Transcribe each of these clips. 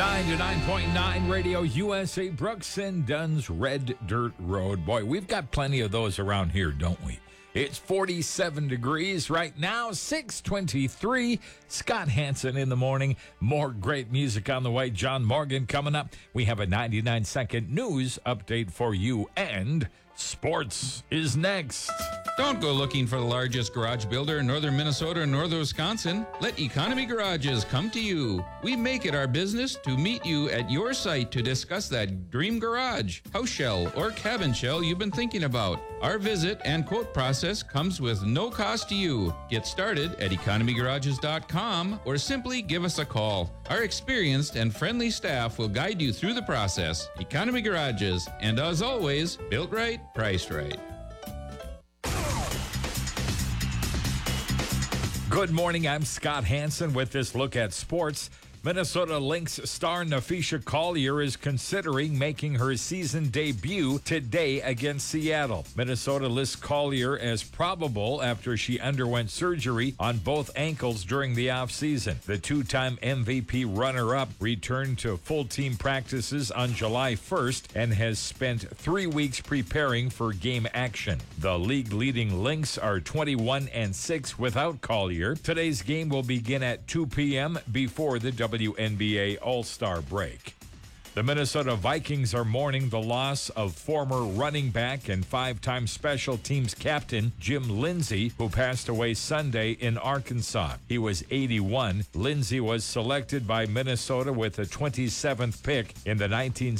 99.9 Radio USA, Brooks and Dunn's Red Dirt Road. Boy, we've got plenty of those around here, don't we? It's 47 degrees right now, 6:23. Scott Hansen in the morning. More great music on the way. John Morgan coming up. We have a 99-second news update for you, and sports is next. Don't go looking for the largest garage builder in northern Minnesota and northern Wisconsin. Let Economy Garages come to you. We make it our business to meet you at your site to discuss that dream garage, house shell, or cabin shell you've been thinking about. Our visit and quote process comes with no cost to you. Get started at economygarages.com or simply give us a call. Our experienced and friendly staff will guide you through the process. Economy Garages, and as always, built right, priced right. Good morning, I'm Scott Hansen with this look at sports. Minnesota Lynx star Napheesa Collier is considering making her season debut today against Seattle. Minnesota lists Collier as probable after she underwent surgery on both ankles during the offseason. The two-time MVP runner-up returned to full team practices on July 1st and has spent 3 weeks preparing for game action. The league-leading Lynx are 21-6 without Collier. Today's game will begin at 2 p.m. before the WNBA All-Star break. The Minnesota Vikings are mourning the loss of former running back and five-time special teams captain Jim Lindsey, who passed away Sunday in Arkansas. He was 81. Lindsey was selected by Minnesota with the 27th pick in the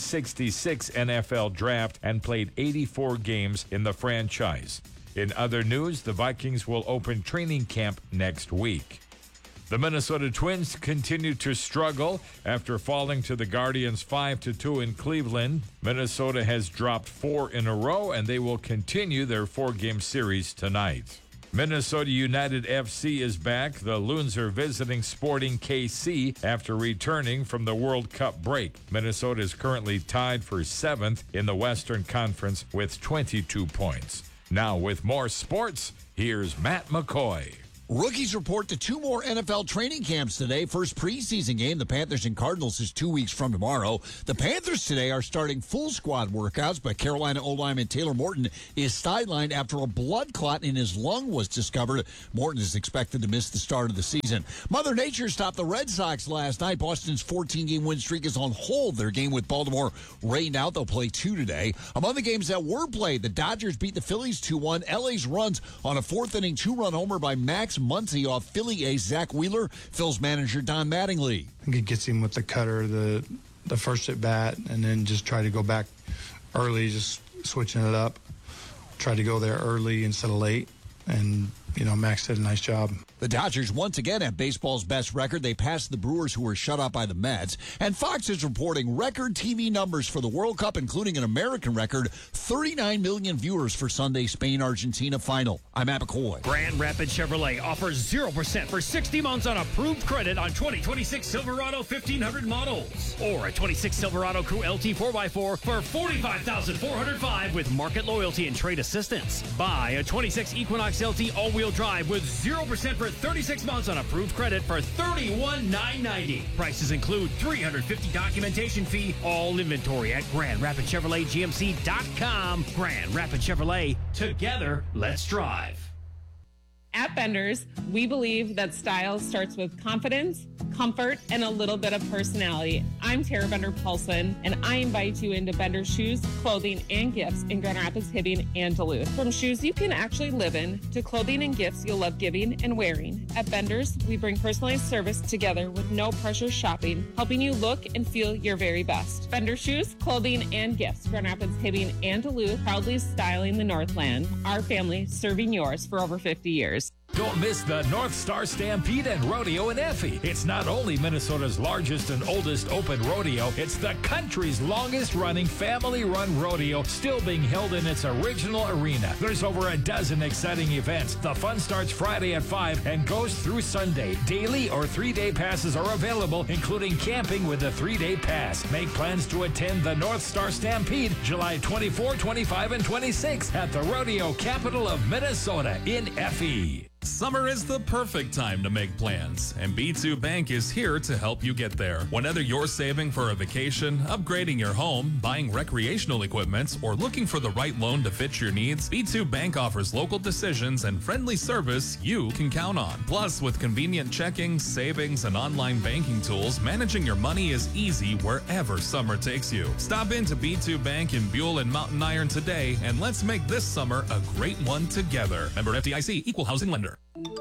1966 NFL Draft and played 84 games in the franchise. In other news, the Vikings will open training camp next week. The Minnesota Twins continue to struggle after falling to the Guardians 5-2 in Cleveland. Minnesota has dropped 4 in a row, and they will continue their 4-game series tonight. Minnesota United FC is back. The Loons are visiting Sporting KC after returning from the World Cup break. Minnesota is currently tied for 7th in the Western Conference with 22 points. Now with more sports, here's Matt McCoy. Rookies report to 2 more NFL training camps today. First preseason game, the Panthers and Cardinals, is 2 weeks from tomorrow. The Panthers today are starting full squad workouts, but Carolina O-lineman Taylor Morton is sidelined after a blood clot in his lung was discovered. Morton is expected to miss the start of the season. Mother Nature stopped the Red Sox last night. Boston's 14-game win streak is on hold. Their game with Baltimore rained out. They'll play 2 today. Among the games that were played, the Dodgers beat the Phillies 2-1. LA's runs on a 4th-inning 2-run homer by Max Muncy off Philly ace Zach Wheeler. Phil's manager Don Mattingly. I think it gets him with the cutter, the first at bat, and then just try to go back early, just switching it up. Try to go there early instead of late, and Max did a nice job. The Dodgers once again have baseball's best record. They passed the Brewers, who were shut out by the Mets. And Fox is reporting record TV numbers for the World Cup, including an American record, 39 million viewers for Sunday's Spain-Argentina final. I'm Matt McCoy. Grand Rapids Chevrolet offers 0% for 60 months on approved credit on 2026 Silverado 1500 models. Or a 26 Silverado Crew LT 4x4 for $45,405 with market loyalty and trade assistance. Buy a 26 Equinox LT all-wheel drive with 0% for 36 months on approved credit for $31,990. Prices include $350 documentation fee. All inventory at Grand Rapids Chevrolet GMC.com. Grand Rapids Chevrolet. Together, let's drive. At Benders, we believe that style starts with confidence, comfort, and a little bit of personality. I'm Tara Bender-Paulson, and I invite you into Benders shoes, clothing, and gifts in Grand Rapids, Hibbing, and Duluth. From shoes you can actually live in to clothing and gifts you'll love giving and wearing. At Benders, we bring personalized service together with no pressure shopping, helping you look and feel your very best. Benders shoes, clothing, and gifts. Grand Rapids, Hibbing, and Duluth, proudly styling the Northland. Our family serving yours for over 50 years. Don't miss the North Star Stampede and Rodeo in Effie. It's not only Minnesota's largest and oldest open rodeo, it's the country's longest-running family-run rodeo, still being held in its original arena. There's over a dozen exciting events. The fun starts Friday at 5 and goes through Sunday. Daily or 3-day passes are available, including camping with a 3-day pass. Make plans to attend the North Star Stampede July 24, 25, and 26 at the rodeo capital of Minnesota in Effie. Summer is the perfect time to make plans, and B2 Bank is here to help you get there. Whether you're saving for a vacation, upgrading your home, buying recreational equipment, or looking for the right loan to fit your needs, B2 Bank offers local decisions and friendly service you can count on. Plus, with convenient checking, savings, and online banking tools, managing your money is easy wherever summer takes you. Stop into B2 Bank in Buell and Mountain Iron today, and let's make this summer a great one together. Member FDIC, Equal Housing Lender.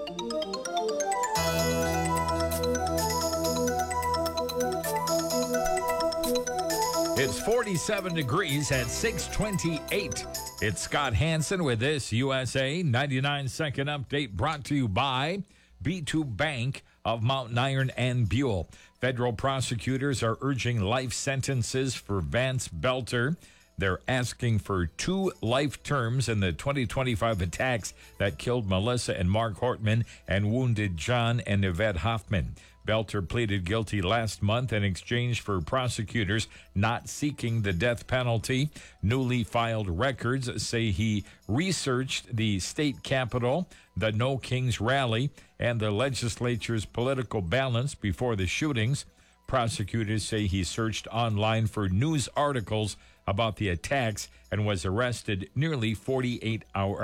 It's 47 degrees at 628. It's Scott Hansen with this USA 99-second update brought to you by B2 Bank of Mountain Iron and Buell. Federal prosecutors are urging life sentences for Vance Belter. They're asking for 2 life terms in the 2025 attacks that killed Melissa and Mark Hortman and wounded John and Yvette Hoffman. Belter pleaded guilty last month in exchange for prosecutors not seeking the death penalty. Newly filed records say he researched the state capitol, the No Kings rally, and the legislature's political balance before the shootings. Prosecutors say he searched online for news articles about the attacks and was arrested nearly 43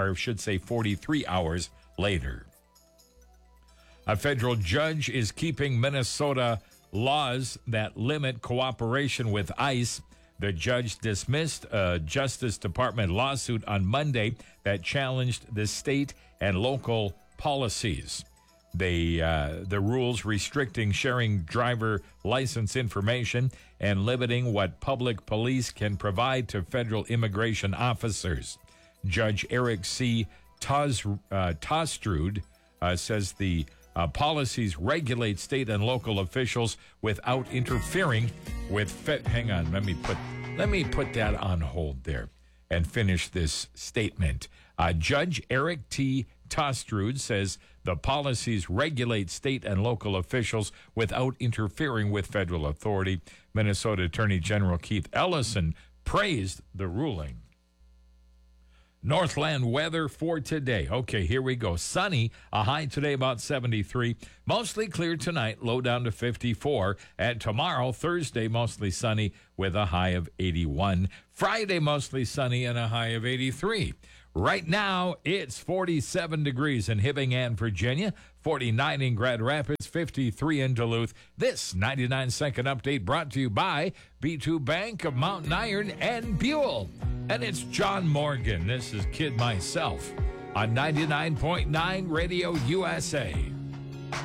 hours later. A federal judge is keeping Minnesota laws that limit cooperation with ICE. The judge dismissed a Justice Department lawsuit on Monday that challenged the state and local policies. The rules restricting sharing driver license information and limiting what public police can provide to federal immigration officers. Judge Eric C. Tostrud says the policies regulate state and local officials without interfering with hang on, let me put that on hold there and finish this statement. Judge Eric T. Tostrud says the policies regulate state and local officials without interfering with federal authority. Minnesota Attorney General Keith Ellison praised the ruling. Northland weather for today. Okay, here we go. Sunny, a high today about 73. Mostly clear tonight, low down to 54. And tomorrow, Thursday, mostly sunny with a high of 81. Friday, mostly sunny and a high of 83. Right now, it's 47 degrees in Hibbing, Virginia, 49 in Grand Rapids, 53 in Duluth. This 99-second update brought to you by B2 Bank of Mountain Iron and Buell. And it's John Morgan. This is Kid Myself on 99.9 Radio USA.